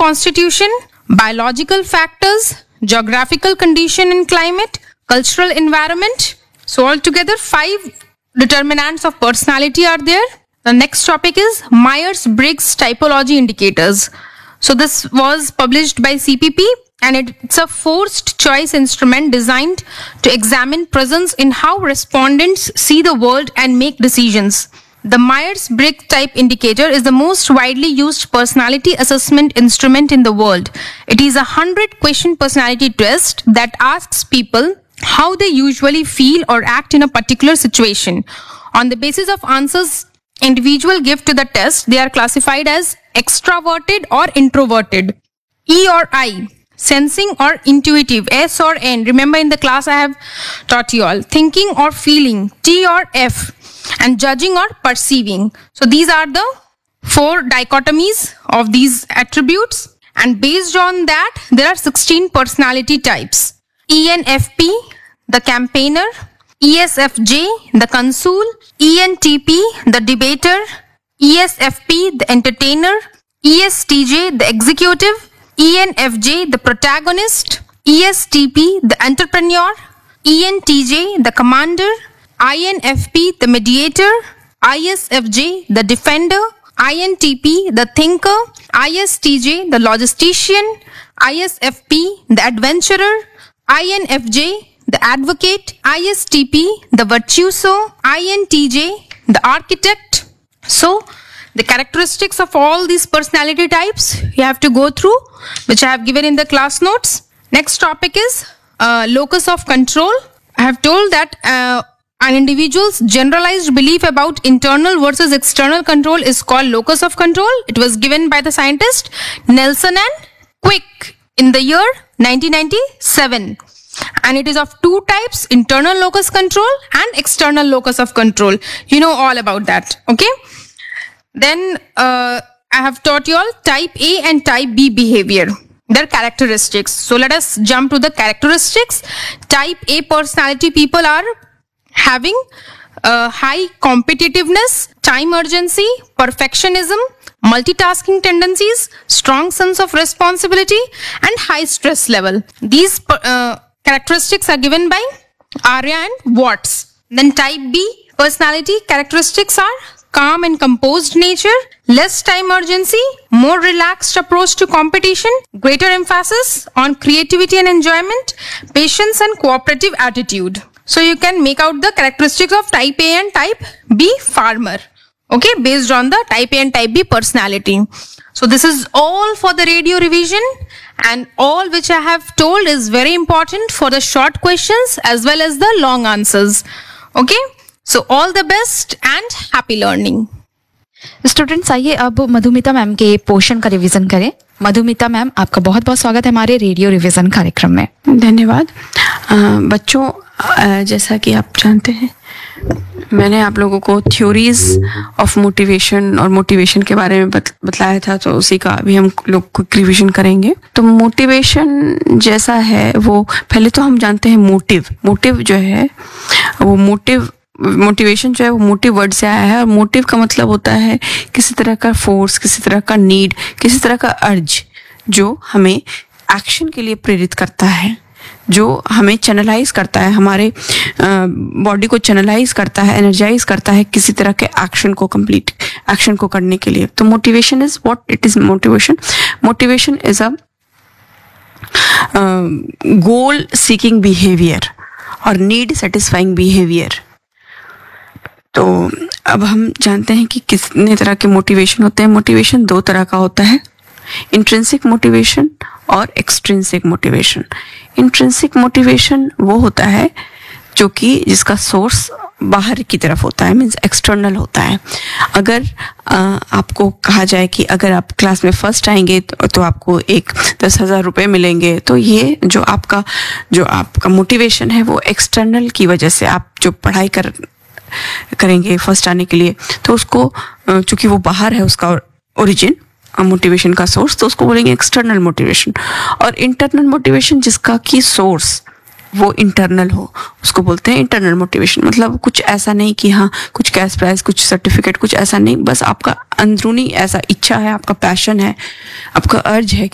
constitution, biological factors, geographical condition and climate, cultural environment. So altogether 5 determinants of personality are there. The next topic is Myers-Briggs typology indicators. So this was published by CPP and it's a forced choice instrument designed to examine presence in how respondents see the world and make decisions. The Myers-Briggs type indicator is the most widely used personality assessment instrument in the world. It is a 100-question personality test that asks people how they usually feel or act in a particular situation. On the basis of answers individuals give to the test, they are classified as extroverted or introverted. E or I, sensing or intuitive. S or N, remember in the class I have taught you all. Thinking or feeling. T or F. And judging or perceiving. So these are the 4 dichotomies of these attributes, and based on that there are 16 personality types. ENFP, the campaigner. ESFJ, the consul. ENTP, the debater. ESFP, the entertainer. ESTJ, the executive. ENFJ, the protagonist. ESTP, the entrepreneur. ENTJ, the commander. INFP, the mediator. ISFJ, the defender. INTP, the thinker. ISTJ, the logistician. ISFP, the adventurer. INFJ, the advocate. ISTP, the virtuoso. INTJ, the architect. So, the characteristics of all these personality types you have to go through, which I have given in the class notes. Next topic is locus of control. I have told that an individual's generalized belief about internal versus external control is called locus of control. It was given by the scientist Nelson and Quick in the year 1997. And it is of 2 types, internal locus control and external locus of control. You know all about that. Okay. Then I have taught you all type A and type B behavior, their characteristics. So let us jump to the characteristics. Type A personality people are having high competitiveness, time urgency, perfectionism, multitasking tendencies, strong sense of responsibility, and high stress level. These characteristics are given by Arya and Watts. Then type B personality characteristics are calm and composed nature, less time urgency, more relaxed approach to competition, greater emphasis on creativity and enjoyment, patience and cooperative attitude. So you can make out the characteristics of type A and type B farmer. Okay, based on the type A and type B personality. So this is all for the radio revision, and all which I have told is very important for the short questions as well as the long answers. Okay, so all the best and happy learning. Students आइए अब Madhumita ma'am के portion का revision करें. Madhumita ma'am, आपका बहुत बहुत स्वागत है हमारे रेडियो रिवीजन कार्यक्रम में. धन्यवाद. बच्चों, जैसा कि आप जानते हैं, मैंने आप लोगों को थ्योरीज ऑफ मोटिवेशन और मोटिवेशन के बारे में बतलाया था, तो उसी का अभी हम लोग क्विक रिवीजन करेंगे. तो मोटिवेशन जैसा है वो पहले तो हम जानते हैं मोटिव जो है वो मोटिवेशन जो है वो मोटिव वर्ड से आया है, और मोटिव का मतलब होता है किसी तरह का फोर्स, किसी तरह का नीड, किसी तरह का अर्ज जो हमें एक्शन के लिए प्रेरित करता है, जो हमें चैनलाइज करता है, हमारे बॉडी को चैनलाइज करता है, एनर्जाइज करता है किसी तरह के एक्शन को करने के लिए. तो motivation is what it is. Motivation is a goal seeking behaviour और नीड सेटिस्फाइंग बिहेवियर. तो अब हम जानते हैं कि कितने तरह के मोटिवेशन होते हैं. मोटिवेशन 2 तरह का होता है, इंट्रिंसिक मोटिवेशन और एक्सट्रिंसिक मोटिवेशन. इंट्रिंसिक मोटिवेशन वो होता है जो कि जिसका सोर्स बाहर की तरफ होता है, मीन्स एक्सटर्नल होता है. अगर आपको कहा जाए कि अगर आप क्लास में फर्स्ट आएंगे तो आपको 10,000 रुपये मिलेंगे, तो ये जो आपका मोटिवेशन है वो एक्सटर्नल की वजह से, आप जो पढ़ाई करेंगे फर्स्ट आने के लिए, तो उसको चूंकि वो बाहर है उसका ओरिजिन, मोटिवेशन का सोर्स, तो उसको बोलेंगे एक्सटर्नल मोटिवेशन. और इंटरनल मोटिवेशन जिसका की सोर्स वो इंटरनल हो, उसको बोलते हैं इंटरनल मोटिवेशन. मतलब कुछ ऐसा नहीं कि हाँ कुछ कैश प्राइज, कुछ सर्टिफिकेट, कुछ ऐसा नहीं, बस आपका अंदरूनी ऐसा इच्छा है, आपका पैशन है, आपका अर्ज है